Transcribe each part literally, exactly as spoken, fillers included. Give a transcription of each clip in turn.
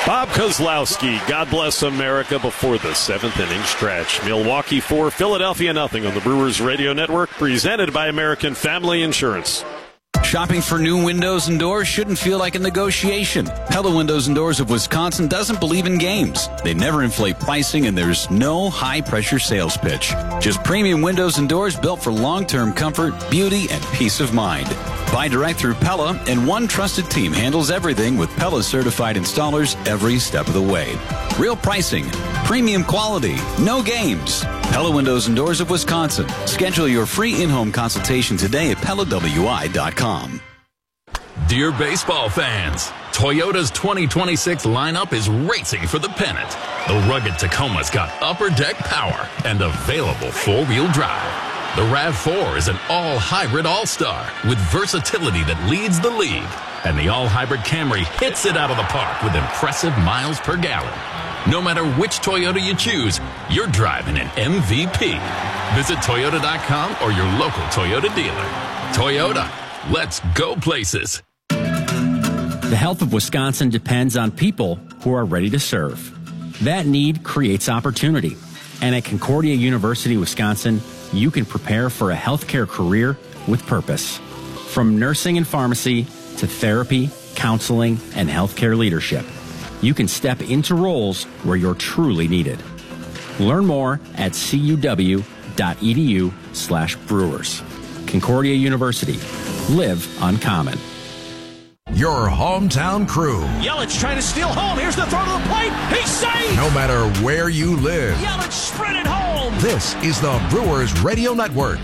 Bob Kozlowski, God bless America, before the seventh inning stretch. Milwaukee four, Philadelphia nothing on the Brewers Radio Network, presented by American Family Insurance. Shopping for new windows and doors shouldn't feel like a negotiation. Pella Windows and Doors of Wisconsin doesn't believe in games. They never inflate pricing, and there's no high-pressure sales pitch. Just premium windows and doors built for long-term comfort, beauty, and peace of mind. Buy direct through Pella, and one trusted team handles everything with Pella certified installers every step of the way. Real pricing, premium quality, no games. Pella Windows and Doors of Wisconsin. Schedule your free in-home consultation today at Pella W I dot com. Dear baseball fans, Toyota's twenty twenty-six lineup is racing for the pennant. The rugged Tacoma's got upper deck power and available four-wheel drive. The RAV four is an all-hybrid all-star with versatility that leads the league. And the all-hybrid Camry hits it out of the park with impressive miles per gallon. No matter which Toyota you choose, you're driving an M V P. Visit Toyota dot com or your local Toyota dealer. Toyota, let's go places. The health of Wisconsin depends on people who are ready to serve. That need creates opportunity. And at Concordia University, Wisconsin, you can prepare for a healthcare career with purpose. From nursing and pharmacy to therapy, counseling, and healthcare leadership, you can step into roles where you're truly needed. Learn more at cuw dot e d u slash brewers. Concordia University. Live uncommon. Your hometown crew. Yelich trying to steal home. Here's the throw to the plate. He's safe. No matter where you live. Yelich sprinted home. This is the Brewers Radio Network.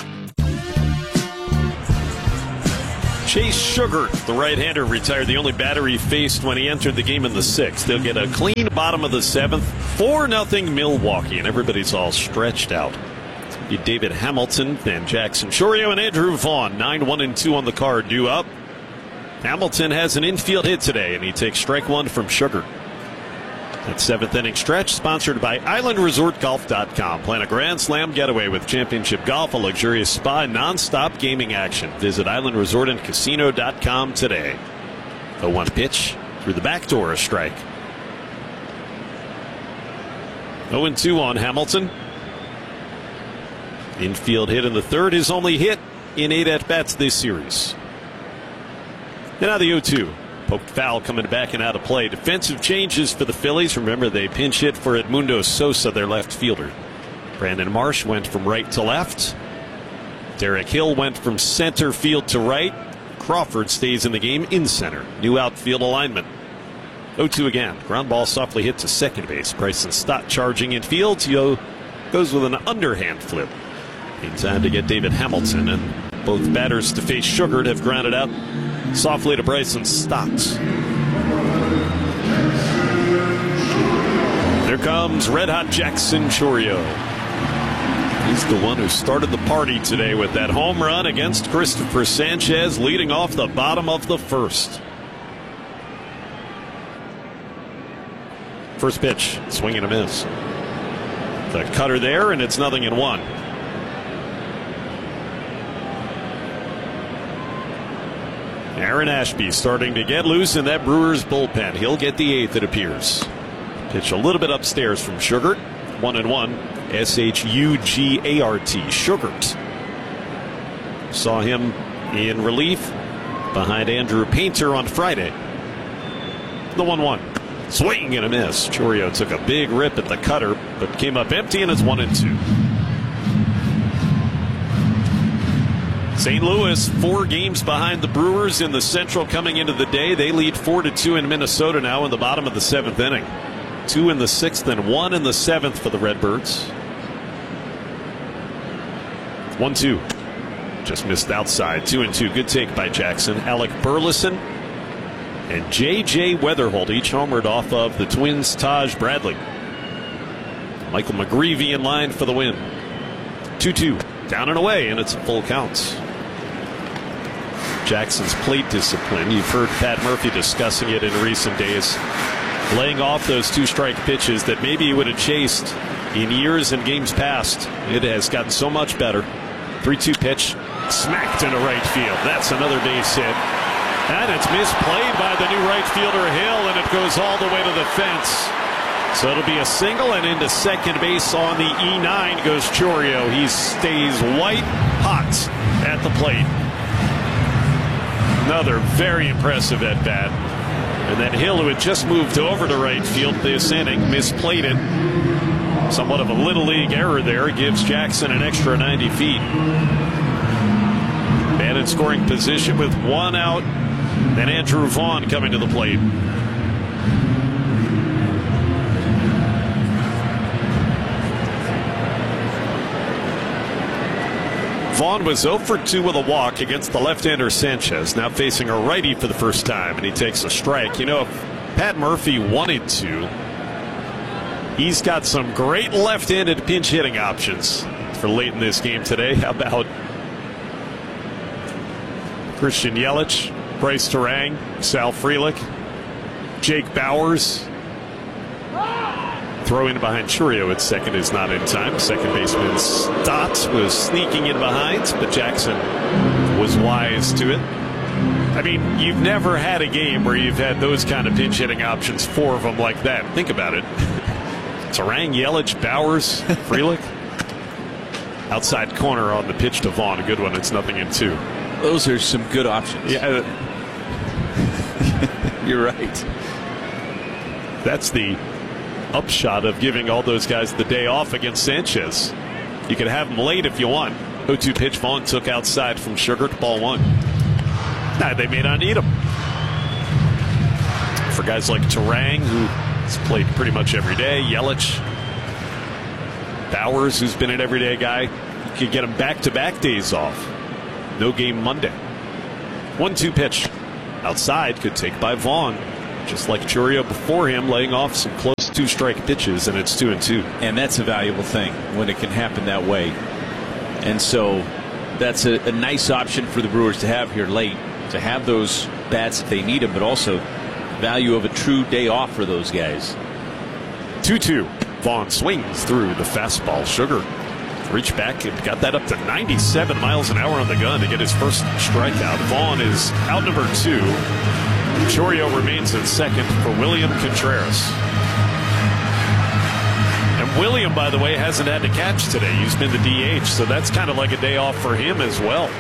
Chase Sugar, the right-hander, retired the only batter he faced when he entered the game in the sixth. They'll get a clean bottom of the seventh, four nothing Milwaukee, and everybody's all stretched out. Be David Hamilton and Jackson Chourio and Andrew Vaughn, nine one and two on the card, due up. Hamilton has an infield hit today, and he takes strike one from Sugar. That seventh inning stretch, sponsored by Island Resort Golf dot com. Plan a Grand Slam getaway with Championship Golf, a luxurious spa, and non-stop gaming action. Visit Island Resort and Casino dot com today. The one pitch through the back door, a strike. oh and two on Hamilton. Infield hit in the third, his only hit in eight at-bats this series. And now the oh two. Poked foul coming back and out of play. Defensive changes for the Phillies. Remember, they pinch hit for Edmundo Sosa, their left fielder. Brandon Marsh went from right to left. Derek Hill went from center field to right. Crawford stays in the game in center. New outfield alignment. oh two again. Ground ball softly hit to second base. Bryson Stott charging in field. Tio goes with an underhand flip. In time to get David Hamilton, and both batters to face Sugar have grounded out softly to Bryson Stott. There comes red-hot Jackson Chourio. He's the one who started the party today with that home run against Christopher Sanchez, leading off the bottom of the first. First pitch, swing and a miss. The cutter there, and it's nothing in one. Aaron Ashby starting to get loose in that Brewers bullpen. He'll get the eighth, it appears. Pitch a little bit upstairs from Sugart. One and one. S H U G A R T. Sugart. Saw him in relief behind Andrew Painter on Friday. The one one. Swing and a miss. Chourio took a big rip at the cutter, but came up empty, and it's one and two. Saint Louis, four games behind the Brewers in the Central coming into the day. They lead four to two in Minnesota now in the bottom of the seventh inning. Two in the sixth and one in the seventh for the Redbirds. One two. Just missed outside. Two and two. Good take by Jackson. Alec Burleson and J J Weatherholt each homered off of the Twins' Taj Bradley. Michael McGreevy in line for the win. two two. Down and away, and it's a full count. Jackson's plate discipline. You've heard Pat Murphy discussing it in recent days. Laying off those two strike pitches that maybe he would have chased in years and games past. It has gotten so much better. three two pitch. Smacked into right field. That's another base hit. And it's misplayed by the new right fielder Hill, and it goes all the way to the fence. So it'll be a single, and into second base on the E nine goes Chourio. He stays white hot at the plate. Another very impressive at bat. And then Hill, who had just moved over to right field this inning, misplayed it. Somewhat of a little league error there. Gives Jackson an extra ninety feet. Man in scoring position with one out. Then Andrew Vaughn coming to the plate. Vaughn was oh for two with a walk against the left-hander Sanchez, now facing a righty for the first time, and he takes a strike. You know, if Pat Murphy wanted to, he's got some great left-handed pinch hitting options for late in this game today. How about Christian Yelich, Bryce Terang, Sal Frelick, Jake Bauers. Throw in behind Chourio at second is not in time. Second baseman Stott was sneaking in behind, but Jackson was wise to it. I mean, you've never had a game where you've had those kind of pinch hitting options, four of them like that. Think about it. Terang, Yelich, Bauers, Frelick. Outside corner on the pitch to Vaughn. A good one. It's nothing in two. Those are some good options. Yeah. You're right. That's the upshot of giving all those guys the day off against Sanchez. You can have them late if you want. oh two pitch, Vaughn took outside from Sugar to ball one. Nah, they may not need him. For guys like Terang, who has played pretty much every day, Yelich, Bauers, who's been an everyday guy, you could get him back-to-back days off. No game Monday. one two pitch. Outside, could take by Vaughn. Just like Chourio before him, laying off some close two-strike pitches, and it's two and two. And that's a valuable thing when it can happen that way. And so that's a, a nice option for the Brewers to have here late, to have those bats if they need them, but also value of a true day off for those guys. two two. Vaughn swings through the fastball. Sugar reached back and got that up to ninety-seven miles an hour on the gun to get his first strikeout. Vaughn is out number two. Chourio remains in second for William Contreras. And William, by the way, hasn't had to catch today. He's been the D H, so that's kind of like a day off for him as well.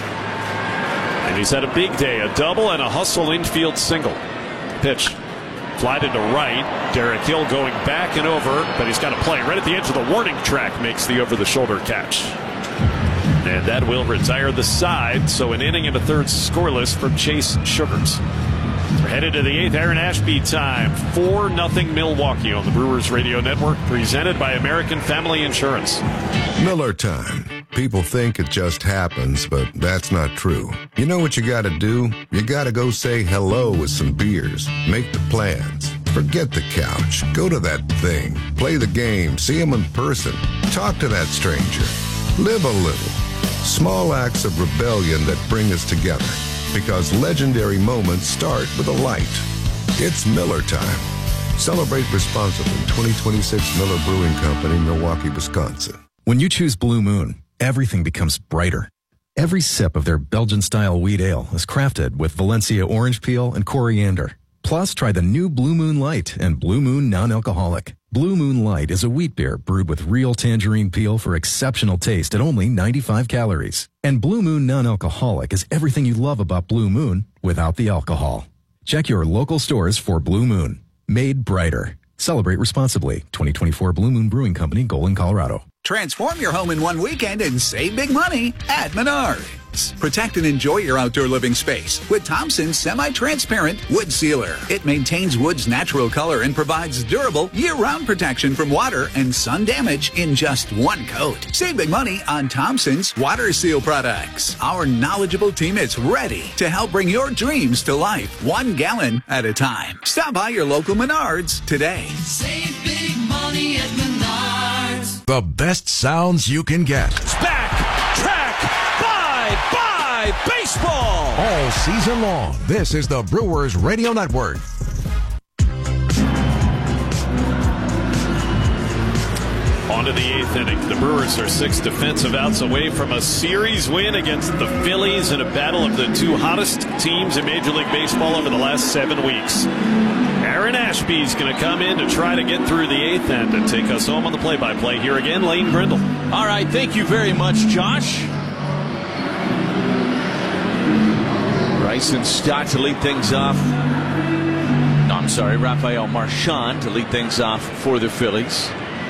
And he's had a big day, a double and a hustle infield single. Pitch. Fly to right. Derek Hill going back and over, but he's got to play right at the edge of the warning track, makes the over-the-shoulder catch. And that will retire the side, so an inning and a third scoreless from Chase Sugars. We're headed to the eighth. Aaron Ashby time. four nothing Milwaukee on the Brewers Radio Network, presented by American Family Insurance. Miller time. People think it just happens, but that's not true. You know what you gotta do? You gotta go say hello with some beers. Make the plans. Forget the couch. Go to that thing. Play the game. See them in person. Talk to that stranger. Live a little. Small acts of rebellion that bring us together. Because legendary moments start with a light. It's Miller time. Celebrate responsibly. twenty twenty-six Miller Brewing Company, Milwaukee, Wisconsin. When you choose Blue Moon, everything becomes brighter. Every sip of their Belgian-style wheat ale is crafted with Valencia orange peel and coriander. Plus, try the new Blue Moon Light and Blue Moon Non-Alcoholic. Blue Moon Light is a wheat beer brewed with real tangerine peel for exceptional taste at only ninety-five calories. And Blue Moon Non-Alcoholic is everything you love about Blue Moon without the alcohol. Check your local stores for Blue Moon. Made brighter. Celebrate responsibly. twenty twenty-four Blue Moon Brewing Company, Golden, Colorado. Transform your home in one weekend and save big money at Menards. Protect and enjoy your outdoor living space with Thompson's semi-transparent wood sealer. It maintains wood's natural color and provides durable year-round protection from water and sun damage in just one coat. Save big money on Thompson's water seal products. Our knowledgeable team is ready to help bring your dreams to life, one gallon at a time. Stop by your local Menards today. Save big money at Menards. The best sounds you can get. It's back, track, buy, buy, baseball. All season long. This is the Brewers Radio Network. On to the eighth inning. The Brewers are six defensive outs away from a series win against the Phillies in a battle of the two hottest teams in Major League Baseball over the last seven weeks. Aaron Ashby's going to come in to try to get through the eighth and to take us home on the play-by-play. Here again, Lane Brindle. All right, thank you very much, Josh. Bryson Stott to lead things off. No, I'm sorry, Rafael Marchand to lead things off for the Phillies.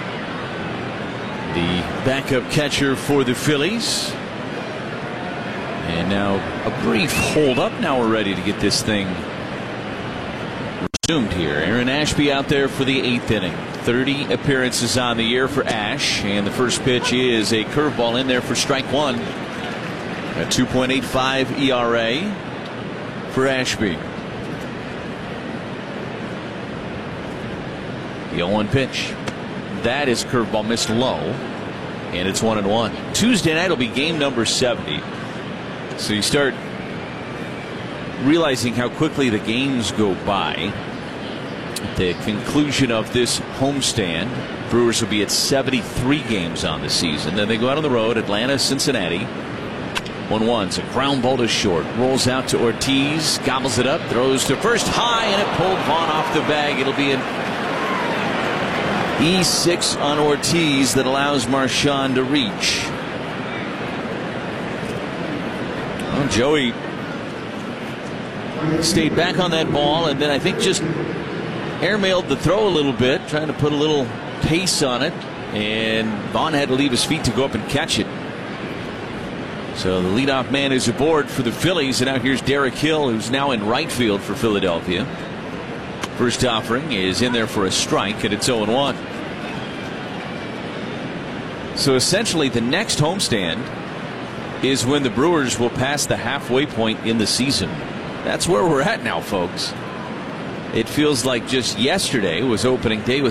The backup catcher for the Phillies. And now a brief hold up. Now we're ready to get this thing resumed here. Aaron Ashby out there for the eighth inning. thirty appearances on the year for Ash. And the first pitch is a curveball in there for strike one. A two point eight five E R A for Ashby. The oh one pitch. That is curveball missed low, and it's one and one. Tuesday night will be game number seventy. So you start realizing how quickly the games go by. At the conclusion of this homestand, Brewers will be at seventy-three games on the season. Then they go out on the road, Atlanta, Cincinnati. one one. It's a ground ball to short. Rolls out to Ortiz, gobbles it up, throws to first high, and it pulled Vaughn off the bag. It'll be an E six on Ortiz that allows Marchand to reach. Well, Joey stayed back on that ball and then I think just airmailed the throw a little bit, trying to put a little pace on it, and Vaughn had to leave his feet to go up and catch it. So the leadoff man is aboard for the Phillies, and now here's Derek Hill, who's now in right field for Philadelphia. First offering is in there for a strike, and it's oh and one. So essentially the next homestand is when the Brewers will pass the halfway point in the season. That's where we're at now, folks. It feels like just yesterday was opening day with